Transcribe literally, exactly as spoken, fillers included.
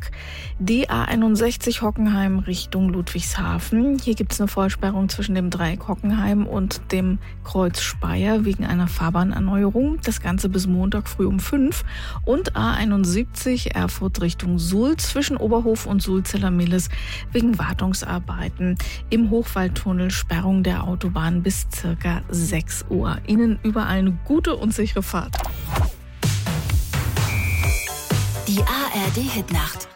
Tag. Die A einundsechzig Hockenheim Richtung Ludwigshafen. Hier gibt es eine Vollsperrung zwischen dem Dreieck Hockenheim und dem Kreuz Speyer wegen einer Fahrbahnerneuerung. Das Ganze bis Montag früh um fünf. Und A einundsiebzig Erfurt Richtung Suhl zwischen Oberhof und Sulzeller Milles wegen Wartungsarbeiten. Im Hochwaldtunnel Sperrung der Autobahn bis circa sechs Uhr. Ihnen überall eine gute und sichere Fahrt. Die A R D-Hitnacht.